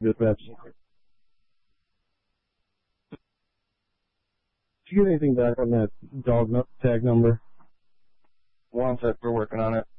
Dispatch. Did you get anything back on that dog tag number? One sec, we're working on it.